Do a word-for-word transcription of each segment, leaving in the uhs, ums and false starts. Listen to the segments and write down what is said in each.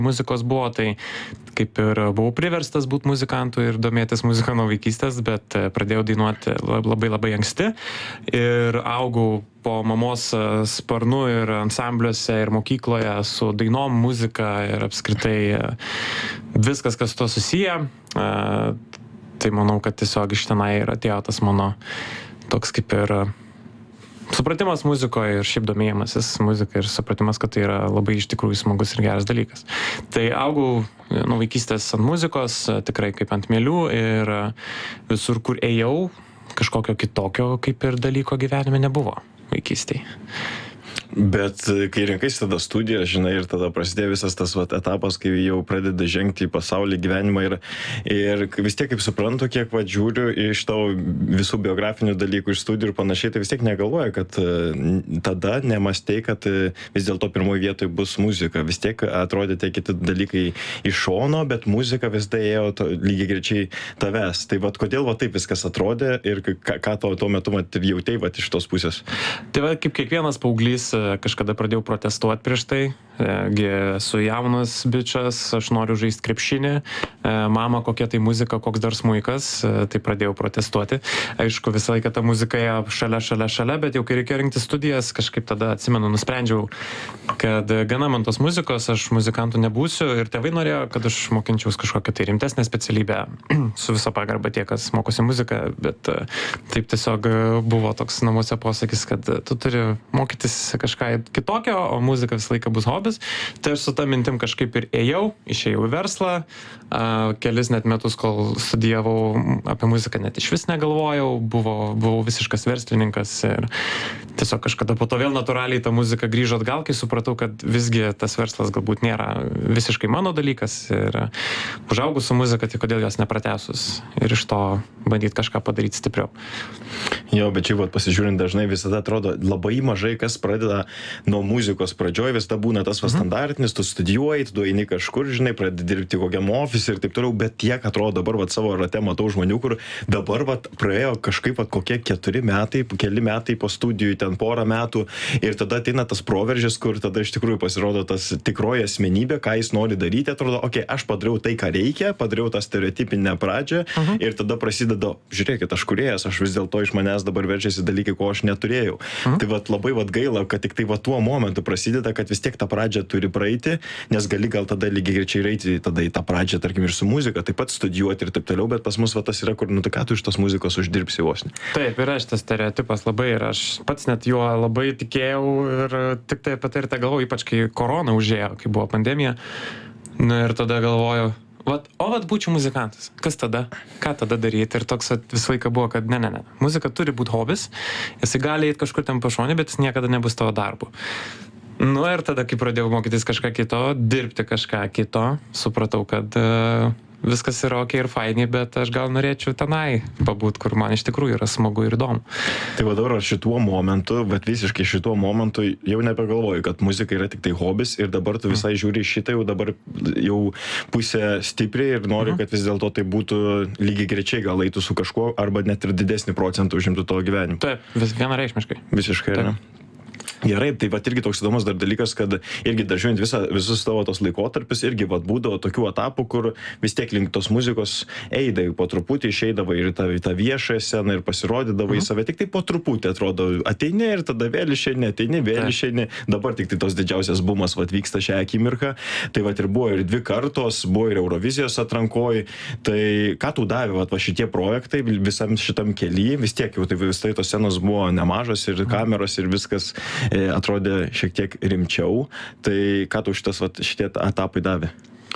muzikos buvo, tai kaip ir buvau priverstas būti muzikantu ir domėtis muziką nuo vaikystės, bet pradėjau dainuoti labai labai anksti ir augau po mamos sparnu ir ansambliuose ir mokykloje su dainom, muzika ir apskritai viskas, kas to susiję. Tai manau, kad tiesiog iš tenai ir atėjo tas mano toks kaip ir supratimas muzikoje ir šiaip domėjimasis muzika ir supratimas, kad tai yra labai iš tikrųjų smagus ir geras dalykas. Tai augau nuo vaikystės ant muzikos, tikrai kaip ant mielių ir visur, kur ėjau, kažkokio kitokio kaip ir dalyko gyvenime nebuvo vaikystėje. Bet kai rinkais tada studiją, žinai, ir tada prasidėjo visas tas vat, etapas, kai jau pradeda žengti į pasaulį gyvenimą ir, ir vis tiek, kaip suprantu, kiek vat, žiūriu iš tavo visų biografinių dalykų, iš studijų ir panašiai, tai vis tiek negalvoju, kad tada nemastei, kad vis dėlto pirmoje vietoje bus muzika. Vis tiek atrodė tie kiti dalykai iš šono, bet muzika vis tai ėjo to, lygiai grečiai tavęs. Tai vat, kodėl vat, taip viskas atrodė ir ką, ką to, tuo metu vat, jautei vat, iš tos pusės? Tai va, kaip kiekvienas paauglys kažkada pradėjau protestuoti prieš tai, esu jaunas bičias, aš noriu žaisti krepšinį, mama kokia tai muzika, koks dar smuikas, tai pradėjau protestuoti. Aišku, visą laiką ta muzika šalia, šalia, šalia, bet jau kai reikėjo rinkti studijas, kažkaip tada atsimenu, nusprendžiau, kad gana man tos muzikos, aš muzikantų nebūsiu ir tėvai norėjo, kad aš mokinčiaus kažkokią tai rimtesnę specialybę su viso pagarba tie, kas mokosi muziką, bet taip tiesiog buvo toks namuose posakis, kad tu turi mokytis kažką kitokio, o muzika visą laiką bus hobis. Tai aš su ta mintim kažkaip ir ėjau, išėjau į verslą, kelis net metus, kol studijavau apie muziką, net iš vis negalvojau, buvau, buvau visiškas verslininkas ir tiesiog kažkada po to vėl natūraliai ta muzika grįžo atgal, kai supratau, kad visgi tas verslas galbūt nėra visiškai mano dalykas ir užaugus su muzika, tai kodėl jos nepratęsus ir iš to bandyti kažką padaryti stipriau. Jo, bet čia vat, pasižiūrint dažnai visada atrodo labai mažai kas pradeda nuo muzikos pradžioj, visada būna tas mhm. standartinis, tu studijuoji, tu eini kažkur, žinai, pradedi dirbti kokiam ofise ir taip toliau, bet tiek atrodo dabar vat, savo rate matau žmonių, kur dabar vat, praėjo kažkaip vat, kokie keturi metai, keli metai po studijų, ten porą metų ir tada ateina tas proveržis, kur tada iš tikrųjų pasirodo tas tikroji asmenybė, ką jis nori daryti, atrodo, okei, okay, aš padariau tai, ką reikia, padariau tą stereotipinę pradžią mhm. ir tada prasideda, žiūrėkit, aš kūrėjas, aš vis dėlto iš manęs dabar verčiasi dalykai, ko aš neturėjau. Mhm. Tai vat, labai vat, gaila, kad tik tai vat, tuo momentu prasideda, kad vis tiek tą pradžią turi praeiti, nes gali gal tada lygiai greičiai eiti tada į tą pradžią, tarkim, ir su muzika, taip pat studijuoti ir taip toliau, bet pas mus va, tas yra, kur, nu, tai ką tu iš tos muzikos uždirbsi vos ne. Taip, yra šitas stereotipas labai ir aš pats net juo labai tikėjau ir tik tai apie tai ir tai galvoju, ypač kai korona užėjo, kai buvo pandemija. Na ir tada galvoju, vat, o vat būčiau muzikantas, kas tada, ką tada daryti ir toks vat, visą laiką buvo, kad ne, ne, ne, muzika turi būti hobis, jisai gali eiti kažkur ten pašonį, bet jis niekada nebus tavo darbu. Nu ir tada, kai pradėjau mokytis kažką kito, dirbti kažką kito, supratau, kad uh, viskas yra ok ir fainiai, bet aš gal norėčiau tenai pabūt, kur man iš tikrųjų yra smagu ir įdomu. Tai va dabar šituo momentu, bet visiškai šituo momentu jau nebegalvoju, kad muzika yra tik tai hobis ir dabar tu visai žiūri šitą, jau dabar jau pusė stipriai ir nori, kad vis dėlto tai būtų lygiai grečiai gal eitų su kažkuo arba net ir didesnį procentą užimtų tavo gyvenimą. Taip, vis vienareikšmiškai. Visiškai, ne? Gerai, tai vat irgi toks įdomus dar dalykas, kad irgi dar žiūrint visą, visus tavo tos laikotarpius, irgi vat būdavo tokių etapų, kur vis tiek link tos muzikos eidavai po truputį, išeidavai ir tą, tą viešąją sceną ir pasirodydavai į save, tik tai po truputį atrodo, ateini ir tada vėl išeini, ateini, vėl išeini, dabar tik tai tos didžiausias bumas vat vyksta šią akimirką, tai vat ir buvo ir dvi kartos, buvo ir Eurovizijos atrankoj, tai ką tu davė vat va šitie projektai visam šitam kely, vis tiek jau tai vis tai tos scenos buvo nemažos ir kameros ir viskas atrodė šiek tiek rimčiau, tai ką tu šitas, vat, šitie etapai davė?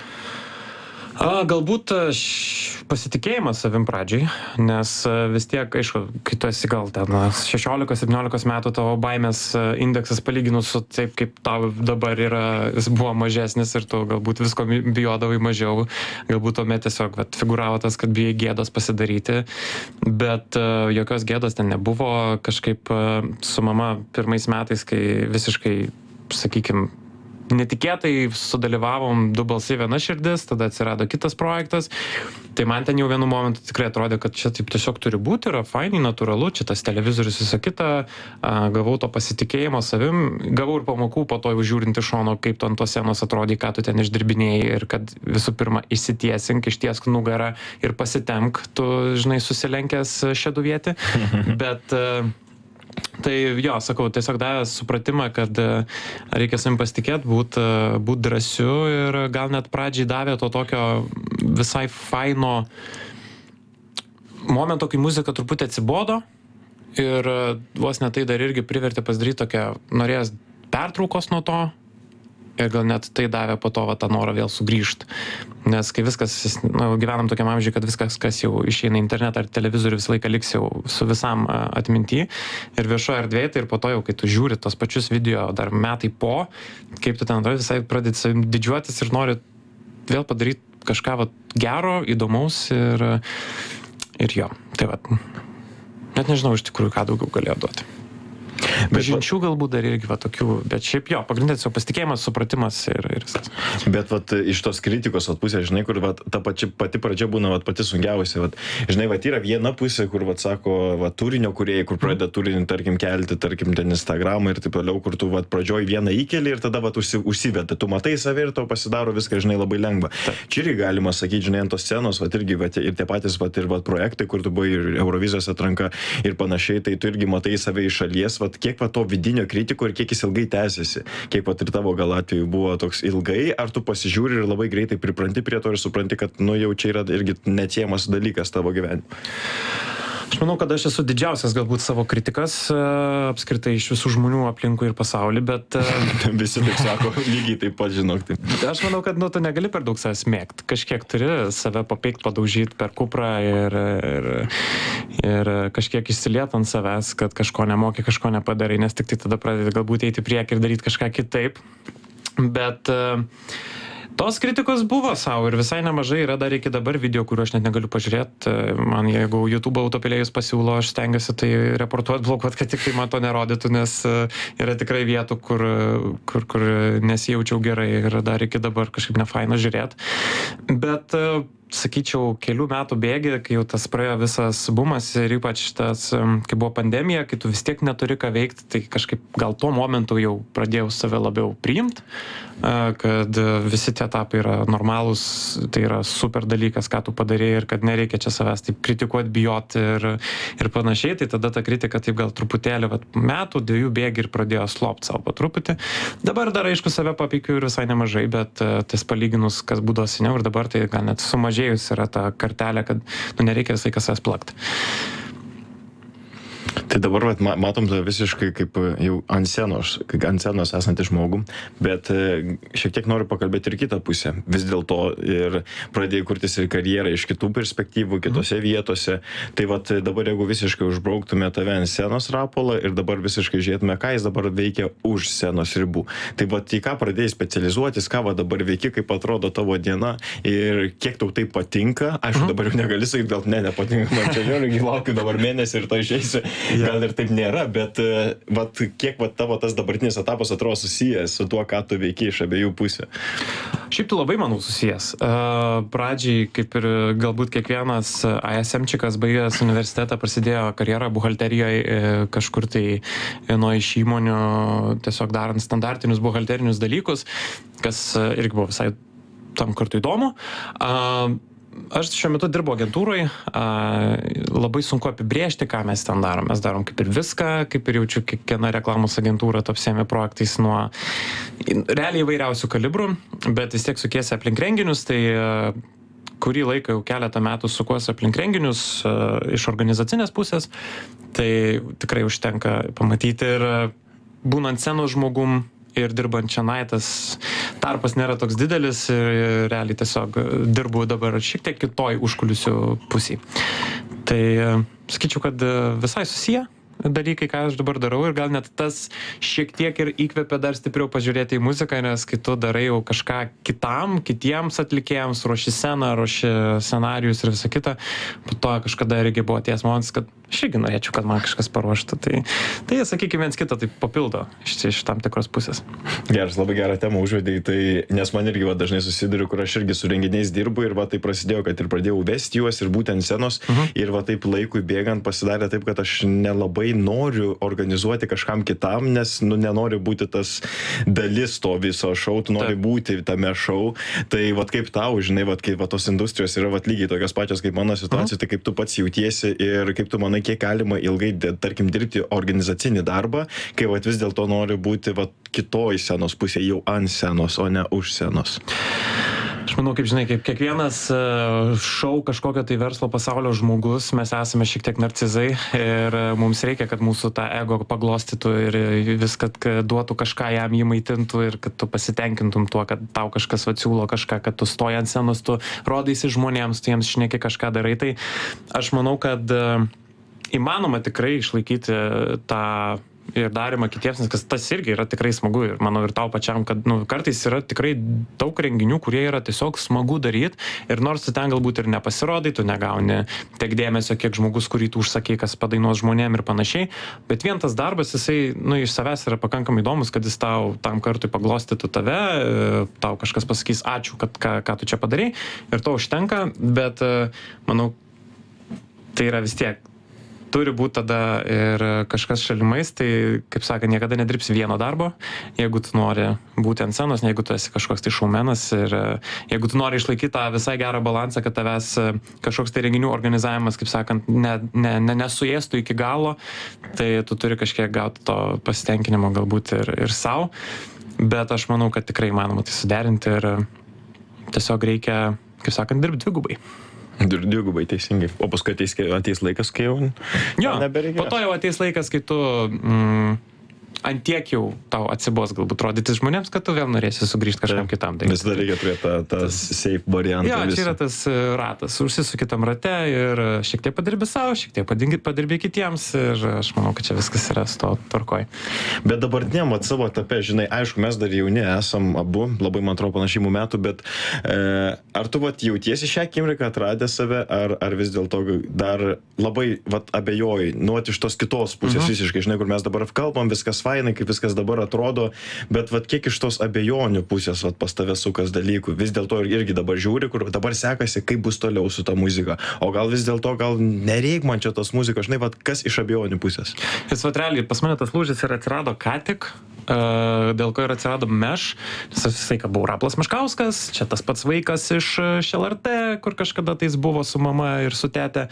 A, galbūt pasitikėjimas savim pradžiai, nes vis tiek, aišku, kai tu esi gal ten šešiolikos septyniolikos metų, tavo baimės indeksas palyginus su taip, kaip tau dabar yra, jis buvo mažesnis ir tu galbūt visko bijodavai mažiau, galbūt tuomet tiesiog vat, figuravo tas, kad bijai gėdos pasidaryti, bet uh, jokios gėdos ten nebuvo, kažkaip uh, su mama pirmais metais, kai visiškai, sakykim, netikėtai sudalyvavom du balsai viena širdis, tada atsirado kitas projektas. Tai man ten jau vienu momentu tikrai atrodė, kad čia taip tiesiog turi būti, yra fainai, natūralu, čia tas televizorius visą kitą, gavau to pasitikėjimo savim, gavau ir pamokų po to jau žiūrint iš šono, kaip tu ant tos scenos atrodai, ką tu ten išdirbinėjai ir kad visų pirma išsitiesink, ištiesk nugarą ir pasitemk, tu, žinai, susilenkęs šeduvietį, bet tai jo, sakau, tiesiog davė supratimą, kad reikia savim pasitikėti, būt, būt drąsiu ir gal net pradžiai davė to tokio visai faino momento, kai muzika truputį atsibodo ir vos net tai dar irgi privertė pasidaryti tokią, norėjęs pertraukos nuo to ir gal net tai davė po to va, tą norą vėl sugrįžti. Nes kai viskas, nu, gyvenam tokiam amžiui, kad viskas, kas jau išeina į internetą ar televizorių, visą laiką liks jau su visam atminty ir viešoje erdvėje, tai ir po to jau, kai tu žiūri tos pačius video dar metai po, kaip tu ten atrodai, visai pradėti savim didžiuotis ir nori vėl padaryti kažką va, gero, įdomaus ir, ir jo. Tai va, net nežinau iš tikrųjų, ką daugiau galėjo duoti. Pažinčių galbūt dar irgi va tokių, bet šiaip jo, pagrindinės jau pasitikėjimas, supratimas ir, ir viskas. Bet vat, iš tos kritikos vat, pusės, žinai, kur vat, ta pači, pati pradžia būna vat, pati sunkiausia. Vat, žinai, vat, yra viena pusė, kur vat, sako vat, turinio kūrėjai, kur pradeda turinį, tarkim, kelti, tarkim, ten Instagramą ir taip toliau, kur tu vat, pradžioj vieną įkeli ir tada vat, užsi, užsiveda. Tu matai save ir to pasidaro viską, žinai, labai lengva. Čia irgi galima sakyti, žinai, ant tos scenos, vat, irgi vat, ir tie patys vat, ir vat, projektai, kur tu buvai ir Eurovizijos atranka ir panašiai, tai tu irgi matai save iš šalies, vat, kiek vat, to vidinio kritiko ir kiek jis ilgai tęsiasi. Kiek pat ir tavo gal atveju buvo toks ilgai, ar tu pasižiūri ir labai greitai pripranti prie to ir supranti, kad nu jau čia yra irgi neatsiejamas dalykas tavo gyvenime. Aš manau, kad aš esu didžiausias galbūt savo kritikas apskritai iš visų žmonių aplinkui ir pasaulį, bet... Visi taip sako, lygiai taip pat žinok. Tai. Aš manau, kad nu, tu negali per daug savęs mėgti. Kažkiek turi save papeikt, padaužyti per kuprą ir, ir, ir kažkiek išsiliet ant savęs, kad kažko nemoki, kažko nepadarai, nes tik tai tada pradedi galbūt eiti į priekį ir daryti kažką kitaip. Bet... Tos kritikos buvo savo ir visai nemažai yra dar iki dabar video, kuriuo aš net negaliu pažiūrėti. Man jeigu YouTube autopilėjus pasiūlo, aš stengiuosi tai reportuoti, blokuoti, kad tik tai man to nerodytų, nes yra tikrai vietų, kur, kur, kur nesijaučiau gerai ir dar iki dabar kažkaip nefaina žiūrėti. Bet sakyčiau, kelių metų bėgi, kai jau tas praėjo visas bumas ir ypač tas, kai buvo pandemija, kai tu vis tiek neturi ką veikti, tai kažkaip gal tuo momentu jau pradėjau save labiau priimti, kad visi tie etapai yra normalūs, tai yra super dalykas, ką tu padarėjai ir kad nereikia čia savęs taip kritikuoti, bijoti ir, ir panašiai, tai tada ta kritika taip gal truputėlį vat, metų, dviejų bėgi ir pradėjo slopti savo po truputį. Dabar dar aišku save papeikiu ir visai nemažai, bet tas palyginus, kas būdavo seniau ir dabar, tai gal net sumažėjus yra ta kartelė, kad nu, nereikia visai kas savęs plakti. Tai dabar vat, matom tai visiškai kaip jau ant scenos, ant scenos esantį žmogų, bet šiek tiek noriu pakalbėti ir kitą pusę. Vis dėlto ir pradėjai kurtis ir karjerą iš kitų perspektyvų, kitose vietose. Tai vat, dabar jeigu visiškai užbrauktume tave ant scenos Rapolą ir dabar visiškai žiūrėtume, ką jis dabar veikia už scenos ribų. Tai vat, į ką pradėjai specializuotis, ką va dabar veiki, kaip atrodo tavo diena ir kiek tau tai patinka. Aišku, dabar jau negali sakyti, gal ne, nepatinka, man čia žiūrėk, laukiu dabar mėnesį ir to išeisiu. Gal ir taip nėra, bet vat, kiek vat, tavo tas dabartinis etapas atrodo susijęs su tuo, ką tu veikiai iš abiejų pusių? Šiaip tu labai, manau, susijęs. Pradžiai, kaip ir galbūt kiekvienas I S M-čikas baigęs universitetą, prasidėjo karjerą buhalterijoje kažkur tai vieno iš įmonių, tiesiog darant standartinius buhalterinius dalykus, kas irgi buvo visai tam kartu įdomu. Aš šiuo metu dirbu agentūroje, labai sunku apibrėžti, ką mes ten darom. Mes darom kaip ir viską, kaip ir jaučiu, kiekviena reklamos agentūra apsiėmė projektais nuo realiai įvairiausių kalibrų, bet vis tiek sukiesi aplink renginius, tai kurį laiką jau keletą metų sukuosi aplink renginius iš organizacinės pusės, tai tikrai užtenka pamatyti ir būnant scenos žmogum, ir dirbant čianai, tas tarpas nėra toks didelis ir realiai tiesiog dirbu dabar šiek tiek kitoj užkulisių pusėj. Tai sakyčiau, kad visai susiję dalykai, ką aš dabar darau ir gal net tas šiek tiek ir įkvepia dar stipriau pažiūrėti į muziką, nes kai tu darai jau kažką kitam, kitiems atlikėjams, ruoši sceną, ruoši scenarijus ir visą kitą, po to kažkada irgi buvo ties momentas, kad aš irgi norėčiau, kad man kažkas paruoštų. Tai, tai sakykime, viens kitą tai papildo iš, iš tam tikros pusės. Geras, labai gerą temą užvedėjai, tai, nes man irgi va, dažnai susiduriu, kur aš irgi su renginiais dirbu ir va tai prasidėjo, kad ir pradėjau vesti juos ir būtent scenos uh-huh. ir va taip laikui bėgant pasidarė taip, kad aš nelabai noriu organizuoti kažkam kitam, nes nu, nenoriu būti tas dalis to viso šou, tu nori taip. Būti tame šou. Tai va kaip tau, žinai, va kaip va, tos industrijos yra va lygiai tokios pačios kaip mano situacija, uh-huh. tai kaip tu pats jautiesi ir kaip tu manai, kiek galima ilgai, tarkim, dirbti organizacinį darbą, kai vat, vis dėlto nori būti vat, kitoj scenos pusėje, jau ant scenos, o ne už scenos. Aš manau, kaip žinai, kaip kiekvienas šou kažkokio tai verslo pasaulio žmogus, mes esame šiek tiek narcizai ir mums reikia, kad mūsų tą ego paglostytų ir viską duotų kažką jam jį maitintų ir kad tu pasitenkintum tuo, kad tau kažkas atsiūlo kažką, kad tu stoji ant scenos, tu rodaisi žmonėms, tu jiems šneki kažką darai. Tai aš manau, kad įmanoma tikrai išlaikyti tą ir darimą kitiems, nes tas irgi yra tikrai smagu ir manau ir tau pačiam, kad nu, kartais yra tikrai daug renginių, kurie yra tiesiog smagu daryti ir nors tu ten galbūt ir nepasirodai, tu negauni tiek dėmesio, kiek žmogus, kurį tu užsakai, kas padainuos žmonėm ir panašiai, bet vien tas darbas, jisai nu, iš savęs yra pakankamai įdomus, kad jis tau tam kartui paglostytų tave, tau kažkas pasakys ačiū, kad ką, ką tu čia padarai ir to užtenka, bet manau, tai yra vis tiek turi būti tada ir kažkas šalimais, tai, kaip sakė, niekada nedirbsi vieno darbo, jeigu tu nori būti ant scenos, jeigu tu esi kažkoks tai šaumenas ir jeigu tu nori išlaikyti tą visai gerą balansą, kad tavęs kažkoks tai renginių organizavimas, kaip sakant, ne, ne, ne, nesuėstų iki galo, tai tu turi kažkiek gauti to pasitenkinimo galbūt ir, ir savo, bet aš manau, kad tikrai įmanoma tai suderinti ir tiesiog reikia, kaip sakant, dirbti dvigubai. Dvigubai teisingai. O paskui ateis, ateis laikas, kai jau jo, nebereikia. Po to jau ateis laikas, kai tu mm, ant tiek jau tau atsibos galbūt rodyti žmonėms, kad tu vėl norėsi sugrįžti kažkam kitam. Tai visada reikia turėti tą, tą tas, safe variantą. Jo, čia yra tas ratas. Užsisuki tam rate ir šiek tiek padirbi savo, šiek tiek padirbi, padirbi kitiems ir aš manau, kad čia viskas yra su to tvarkoj. Bet dabartiniam at savo etape, žinai, aišku, mes dar jauni esam abu, labai man atrodo panašimų metų, bet e, ar tu vat, jautiesi šią akimirką atradę save, ar, ar vis dėlto dar labai vat, abejoji, nu, vat, iš tos kitos pusės mhm. visiškai, žinai, kur mes dabar kalbam, viskas fainai, kaip viskas dabar atrodo, bet vat, kiek iš tos abejonių pusės vat, pas tave sukas dalykų, vis dėlto irgi dabar žiūri, kur dabar sekasi, kaip bus toliau su ta muzika, o gal vis dėlto, gal nereik man čia tos muzikos, žinai, vat, kas iš abejonių pusės. Jis vat realiai, pas mane tas lūžis ir atsirado ką tik, uh, dėl ko ir atsirado Meš, nes aš visai, kad buvau Raplas Meškauskas, čia tas pats vaikas iš, iš L R T, kur kažkada tais buvo su mama ir su tete,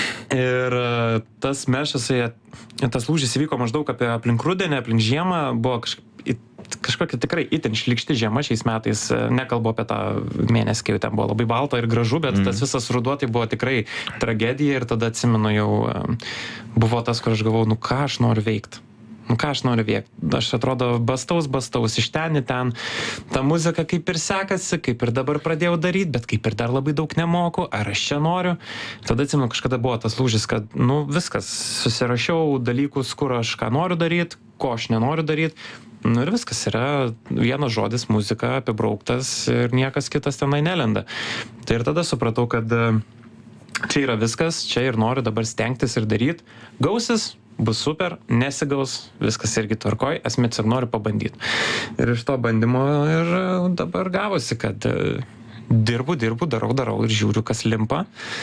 ir uh, tas Mešas, tas lūžis įvyko maždaug apie aplink rudenį, aplink žiemą, buvo kažkaip kažkokia tikrai itin šlikšti žiema šiais metais, nekalbu apie tą mėnesį, kai jau ten buvo labai balta ir gražu, bet mm. tas visas ruduo tai buvo tikrai tragedija ir tada atsimenu jau buvo tas, kur aš galvojau, nu ką aš noriu veikti. Nu ką aš noriu veikti. Aš atrodo bastaus, bastaus iš ten į ten. Ta muzika kaip ir sekasi, kaip ir dabar pradėjau daryti, bet kaip ir dar labai daug nemoku, ar aš čia noriu. Tada atsimenu, kažkada buvo tas lūžis, kad nu viskas, susirašiau dalykus, kur aš ką noriu daryti, ko aš nenoriu daryti. Nu ir viskas yra vienas žodis muzika apibrauktas ir niekas kitas tenai nelenda. Tai ir tada supratau, kad čia yra viskas, čia ir noriu dabar stengtis ir daryti. Gausis, bus super, nesigaus, viskas irgi tvarkoj, esmė tiesiog noriu pabandyti. Ir iš to bandymo ir dabar gavosi, kad dirbu, dirbu, darau, darau ir žiūriu, kas limpa.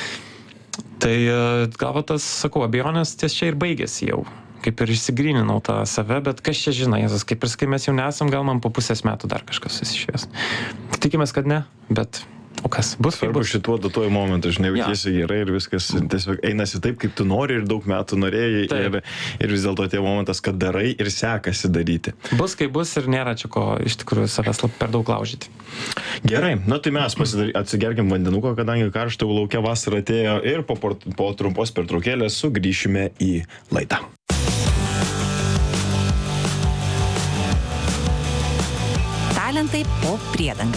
Tai gavo tas, sakau, abejonės ties čia ir baigėsi jau. Kaip ir išsigryninau tą save, bet kas čia žino, Jėzus, kaip ir kai mes jau nesam, gal man po pusės metų dar kažkas susišvies. Tikimės, kad ne, bet o kas bus? Svarbu šituo datuoju momentu, žinai, jautiesi gerai ir viskas tiesiog einasi taip, kaip tu nori ir daug metų norėjai ir, ir vis dėlto tie momentas, kad darai ir sekasi daryti. Bus kaip bus ir nėra čia ko iš tikrųjų savęs per daug laužyti. Gerai, na tai mes pasidary, atsigerkim vandenuko, kadangi karšta laukia vasara atėjo ir po, po trumpos pertraukėlės sugrįšime į laidą. Talentai po priedanga.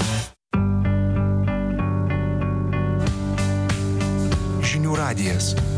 Žinių radijas.